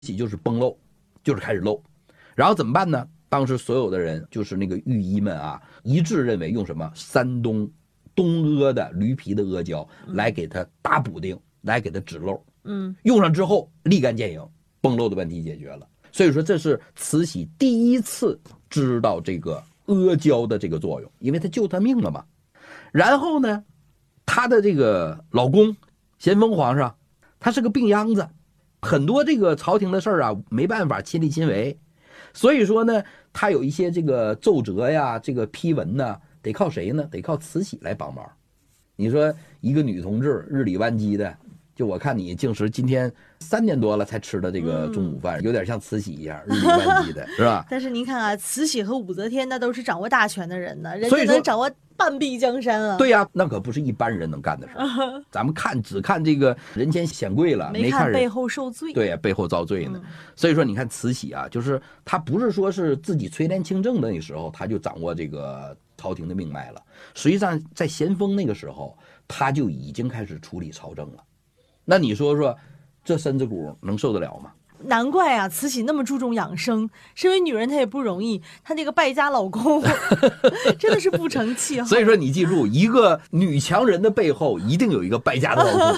喜就是崩漏，就是开始漏。然后怎么办呢？当时所有的人就是那个御医们啊，一致认为用什么山东东阿的驴皮的阿胶来给它打补丁，来给它止漏。用上之后立竿见影，崩漏的问题解决了。所以说这是慈禧第一次知道这个阿胶的这个作用，因为它救她命了嘛。然后呢，她的这个老公咸丰皇上，他是个病秧子，很多这个朝廷的事儿啊没办法亲力亲为，所以说呢，他有一些这个奏折呀，这个批文呢，得靠谁呢？得靠慈禧来帮忙。你说一个女同志日理万机的，就我看你净是今天3点多了才吃的这个中午饭，有点像慈禧一样日理万机的，是吧？ 但是您看啊，慈禧和武则天那都是掌握大权的人呢，人家能掌握半壁江山啊。 对呀，那可不是一般人能干的事儿。咱们只看这个人前显贵了，没看背后受罪。 对呀，背后遭罪呢。所以说你看慈禧啊，就是她不是说是自己垂帘听政的那时候，她就掌握这个朝廷的命脉了。实际上在咸丰那个时候，她就已经开始处理朝政了。那你说说，这身子骨能受得了吗？ 难怪啊，慈禧那么注重养生。身为女人，她也不容易，她那个败家老公真的是不成气候。 所以说，你记住，一个女强人的背后一定有一个败家的老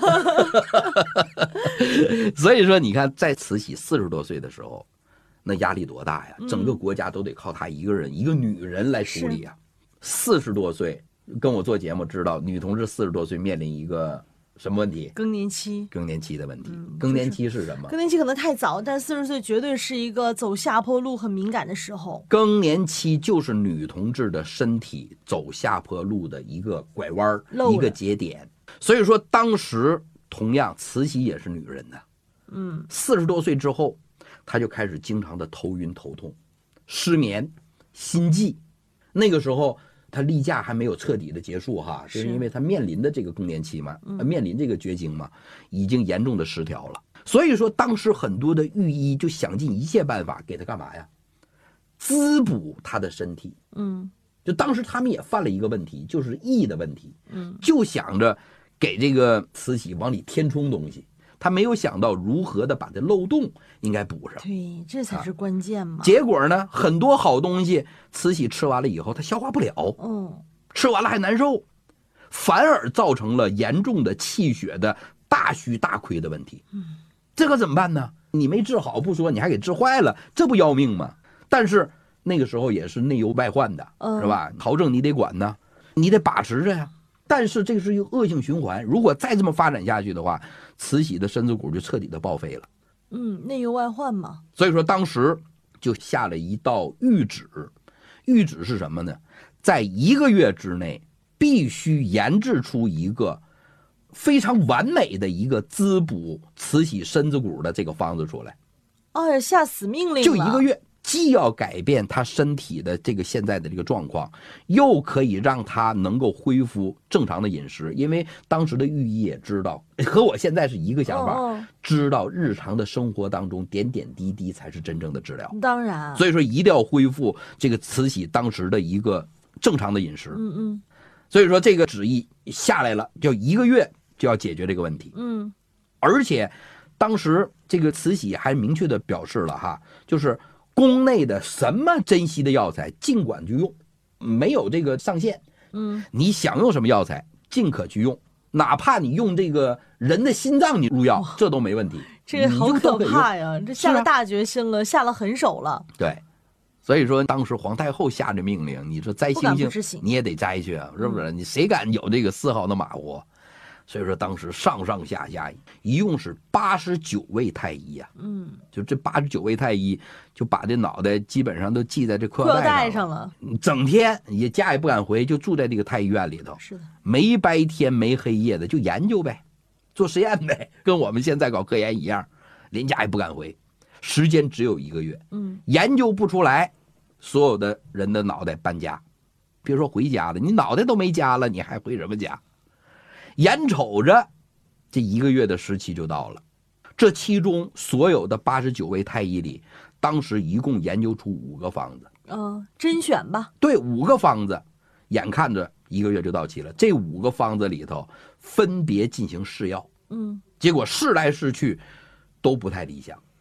公。所以说，你看，在慈禧40多岁的时候，那压力多大呀！整个国家都得靠她一个人，一个女人来处理啊。40多岁，跟我做节目知道，女同志40多岁面临一个什么问题？ 更年期。 更年期的问题。更年期是什么？ 更年期可能太早，但40岁绝对是一个走下坡路很敏感的时候。 更年期就是女同志的身体走下坡路的一个拐弯，一个节点。所以说，当时同样慈禧也是女人呢。40多岁之后，她就开始经常的头晕头痛、失眠、心悸。那个时候她例假还没有彻底的结束哈，就是因为她面临的这个更年期嘛，面临这个绝经嘛，已经严重的失调了。所以说当时很多的御医就想尽一切办法给她干嘛呀？滋补她的身体。就当时他们也犯了一个问题，就是疫的问题。就想着给这个慈禧往里填充东西，他没有想到如何的把这漏洞应该补上。 对，这才是关键嘛。 结果呢，很多好东西慈禧吃完了以后，她消化不了。吃完了还难受，反而造成了严重的气血的大虚大亏的问题。这可怎么办呢？你没治好不说，你还给治坏了，这不要命吗？但是那个时候也是内忧外患的，是吧？朝政你得管呢，你得把持着呀。但是这是一个恶性循环，如果再这么发展下去的话，慈禧的身子骨就彻底的报废了。 内忧外患嘛。 所以说当时就下了一道谕旨，谕旨是什么呢？在1个月之内必须研制出一个非常完美的一个滋补慈禧身子骨的这个方子出来。 下死命令了。 就1个月，既要改变他身体的这个现在的这个状况，又可以让他能够恢复正常的饮食。因为当时的御医也知道，和我现在是一个想法，知道日常的生活当中点点滴滴才是真正的治疗。 当然， 所以说一定要恢复这个慈禧当时的一个正常的饮食。所以说这个旨意下来了，就1个月就要解决这个问题。而且当时这个慈禧还明确的表示了哈，就是宫内的什么珍稀的药材尽管去用，没有这个上限。你想用什么药材尽可去用，哪怕你用这个人的心脏你入药，这都没问题。 这个好可怕呀，这下了大决心了，下了狠手了。 对，所以说当时皇太后下这命令，你说摘星星你也得摘去啊，是不是？你谁敢有这个丝毫的马虎？所以说当时上上下下一共是89位太医啊。就这89位太医就把这脑袋基本上都系在这裤腰带上了，整天也家也不敢回，就住在这个太医院里头。 是的， 没白天没黑夜的就研究呗，做实验呗，跟我们现在搞科研一样，连家也不敢回。时间只有1个月，研究不出来，所有的人的脑袋搬家，别说回家了，你脑袋都没家了，你还回什么家？眼瞅着这1个月的时期就到了，这其中所有的89位太医里，当时一共研究出5个方子。 甄选吧。 对，5个方子，眼看着1个月就到期了。这5个方子里头分别进行试药，结果试来试去都不太理想。